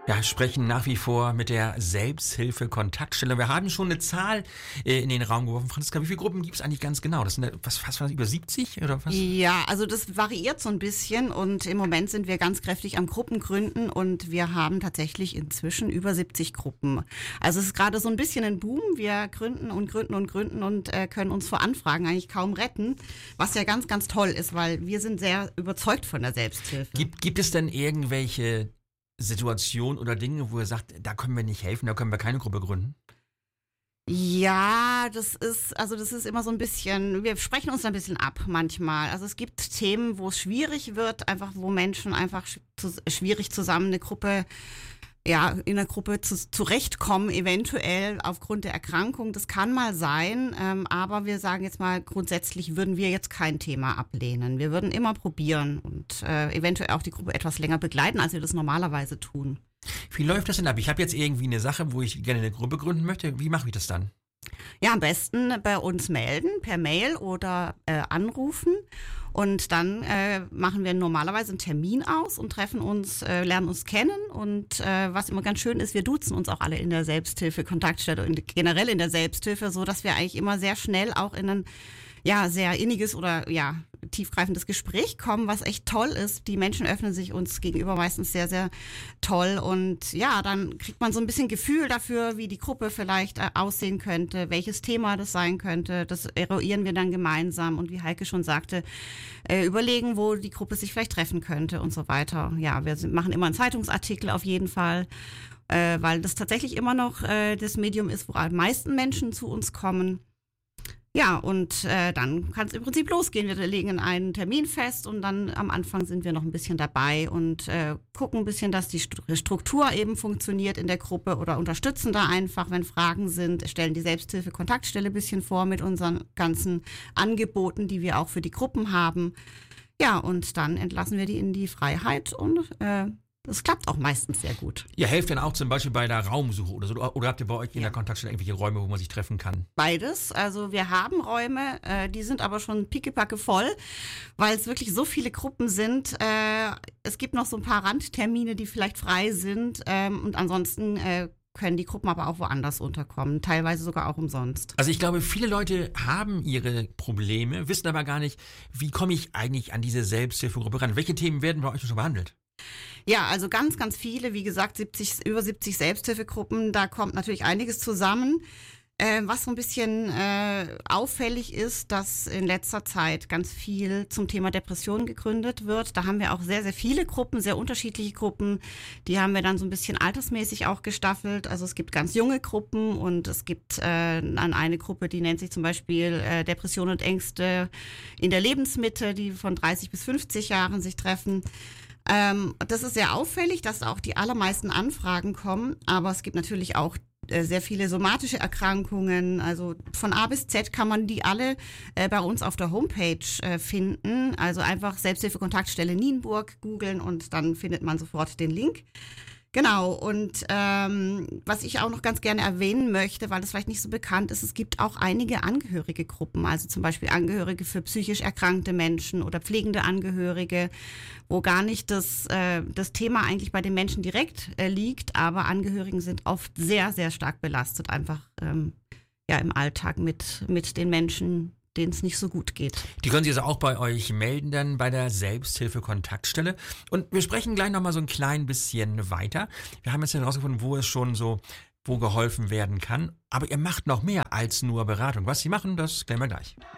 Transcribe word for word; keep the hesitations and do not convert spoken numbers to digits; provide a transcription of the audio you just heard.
Ja, sprechen nach wie vor mit der Selbsthilfe-Kontaktstelle. Wir haben schon eine Zahl äh, in den Raum geworfen. Franziska, wie viele Gruppen gibt es eigentlich ganz genau? Das sind ja was, fast was, über siebzig oder was? Ja, also das variiert so ein bisschen und im Moment sind wir ganz kräftig am Gruppengründen und wir haben tatsächlich inzwischen über siebzig Gruppen. Also es ist gerade so ein bisschen ein Boom. Wir gründen und gründen und gründen und äh, können uns vor Anfragen eigentlich kaum retten, was ja ganz, ganz toll ist, weil wir sind sehr überzeugt von der Selbsthilfe. Gibt, gibt es denn irgendwelche Situationen oder Dinge, wo ihr sagt, da können wir nicht helfen, da können wir keine Gruppe gründen? Ja, das ist, also das ist immer so ein bisschen, wir sprechen uns ein bisschen ab manchmal. Also es gibt Themen, wo es schwierig wird, einfach wo Menschen einfach sch- zu, schwierig zusammen eine Gruppe, ja, in einer Gruppe zu, zurechtkommen, eventuell aufgrund der Erkrankung. Das kann mal sein, ähm, aber wir sagen jetzt mal, grundsätzlich würden wir jetzt kein Thema ablehnen. Wir würden immer probieren und äh, eventuell auch die Gruppe etwas länger begleiten, als wir das normalerweise tun. Wie läuft das denn ab? Ich habe jetzt irgendwie eine Sache, wo ich gerne eine Gruppe gründen möchte. Wie mache ich das dann? Ja, am besten bei uns melden, per Mail oder äh, anrufen. Und dann äh, machen wir normalerweise einen Termin aus und treffen uns, äh, lernen uns kennen. Und äh, was immer ganz schön ist, wir duzen uns auch alle in der Selbsthilfe-Kontaktstelle und generell in der Selbsthilfe, so dass wir eigentlich immer sehr schnell auch in ein ja sehr inniges oder ja tiefgreifendes Gespräch kommen, was echt toll ist. Die Menschen öffnen sich uns gegenüber meistens sehr, sehr toll und ja, dann kriegt man so ein bisschen Gefühl dafür, wie die Gruppe vielleicht äh, aussehen könnte, welches Thema das sein könnte. Das eruieren wir dann gemeinsam und wie Heike schon sagte, äh, überlegen, wo die Gruppe sich vielleicht treffen könnte und so weiter. Ja, wir sind, machen immer einen Zeitungsartikel auf jeden Fall, äh, weil das tatsächlich immer noch äh, das Medium ist, wo am meisten Menschen zu uns kommen. Ja, und äh, dann kann es im Prinzip losgehen. Wir legen einen Termin fest und dann am Anfang sind wir noch ein bisschen dabei und äh, gucken ein bisschen, dass die Struktur eben funktioniert in der Gruppe oder unterstützen da einfach, wenn Fragen sind, stellen die Selbsthilfe-Kontaktstelle ein bisschen vor mit unseren ganzen Angeboten, die wir auch für die Gruppen haben. Ja, und dann entlassen wir die in die Freiheit und äh, das klappt auch meistens sehr gut. Ihr helft dann auch zum Beispiel bei der Raumsuche oder so? Oder habt ihr bei euch in Ja. der Kontaktstelle irgendwelche Räume, wo man sich treffen kann? Beides. Also wir haben Räume, äh, die sind aber schon pickepacke voll, weil es wirklich so viele Gruppen sind. Äh, es gibt noch so ein paar Randtermine, die vielleicht frei sind. Ähm, und ansonsten äh, können die Gruppen aber auch woanders unterkommen, teilweise sogar auch umsonst. Also ich glaube, viele Leute haben ihre Probleme, wissen aber gar nicht, wie komme ich eigentlich an diese Selbsthilfegruppe ran? Welche Themen werden bei euch schon behandelt? Ja, also ganz, ganz viele, wie gesagt, siebzig, über siebzig Selbsthilfegruppen, da kommt natürlich einiges zusammen. Äh, was so ein bisschen äh, auffällig ist, dass in letzter Zeit ganz viel zum Thema Depression gegründet wird. Da haben wir auch sehr, sehr viele Gruppen, sehr unterschiedliche Gruppen. Die haben wir dann so ein bisschen altersmäßig auch gestaffelt. Also es gibt ganz junge Gruppen und es gibt äh, eine Gruppe, die nennt sich zum Beispiel äh, Depression und Ängste in der Lebensmitte, die von dreißig bis fünfzig Jahren sich treffen. Ähm, das ist sehr auffällig, dass auch die allermeisten Anfragen kommen, aber es gibt natürlich auch äh, sehr viele somatische Erkrankungen, also von A bis Z kann man die alle äh, bei uns auf der Homepage äh, finden, also einfach Selbsthilfe-Kontaktstelle Nienburg googeln und dann findet man sofort den Link. Genau, und ähm, was ich auch noch ganz gerne erwähnen möchte, weil das vielleicht nicht so bekannt ist, es gibt auch einige angehörige Gruppen, also zum Beispiel Angehörige für psychisch erkrankte Menschen oder pflegende Angehörige, wo gar nicht das, äh, das Thema eigentlich bei den Menschen direkt äh, liegt, aber Angehörigen sind oft sehr, sehr stark belastet, einfach ähm, ja im Alltag mit, mit den Menschen, denen es nicht so gut geht. Die können sich also auch bei euch melden dann bei der Selbsthilfe-Kontaktstelle. Und wir sprechen gleich nochmal so ein klein bisschen weiter. Wir haben jetzt herausgefunden, wo es schon so, wo geholfen werden kann. Aber ihr macht noch mehr als nur Beratung. Was sie machen, das klären wir gleich.